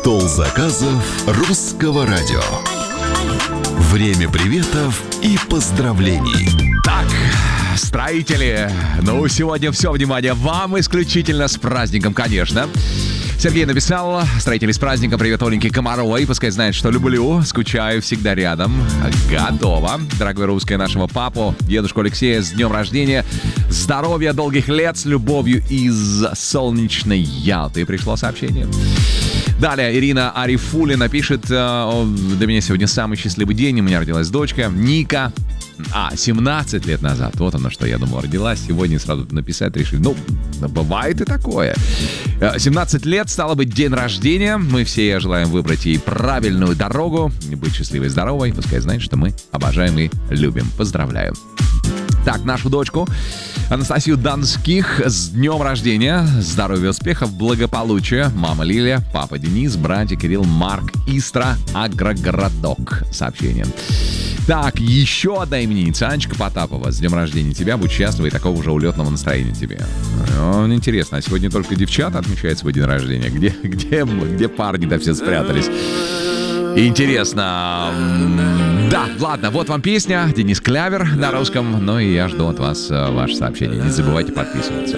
Стол заказов русского радио. Время приветов и поздравлений. Так, строители, ну сегодня все внимание вам исключительно с праздником, конечно. Сергей написал: строители, с праздником, привет Оленьке Комаровой. Пускай знает, что люблю, скучаю, всегда рядом. Готово. Дорогое русское, нашего папу, дедушку Алексея, с днем рождения. Здоровья, долгих лет, с любовью из солнечной Ялты. Пришло сообщение. Далее Ирина Арифулина пишет: для меня сегодня самый счастливый день. У меня родилась дочка Ника. 17 лет назад. Вот оно, что я думал, родилась. Сегодня сразу написать решили. Ну, бывает и такое. 17 лет, стало быть, день рождения. Мы все желаем выбрать ей правильную дорогу, быть счастливой и здоровой. Пускай знает, что мы обожаем и любим. Поздравляю. Так, нашу дочку Анастасию Донских с днем рождения. Здоровья, успехов, благополучия. Мама Лилия, папа Денис, братья Кирилл, Марк, Истра, Агрогородок. Сообщение. Так, еще одна именинница, Анечка Потапова. С днем рождения тебя, будь счастлива и такого же улетного настроения тебе. Интересно, а сегодня только девчата отмечают свой день рождения? Где парни-то все спрятались? Интересно. Да, ладно, вот вам песня. Денис Клявер на русском. Ну и я жду от вас ваше сообщение. Не забывайте подписываться.